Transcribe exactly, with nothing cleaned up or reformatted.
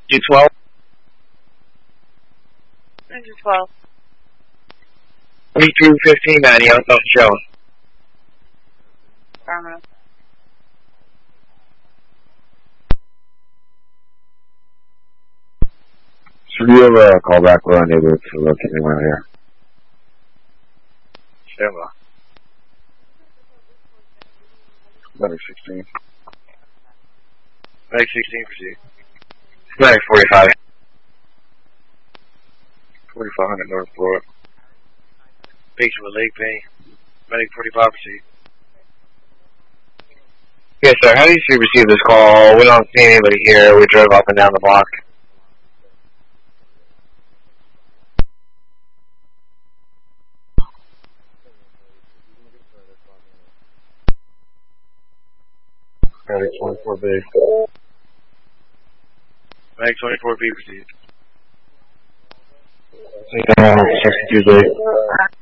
two twelve. Ninja twelve. twenty-two fifteen ninety on South Show. Affirmative. Should we have a call back with our neighbor to look at anyone here? Sure. Medic sixteen. Medic sixteen proceed. Medic forty-five. forty-five hundred North Florida. Patient with leg pain. Medic forty-five proceed. Yes, sir. How did you receive this call? We don't see anybody here. We drove up and down the block. Medic twenty-four B. Medic twenty-four B proceed. sixty-two B.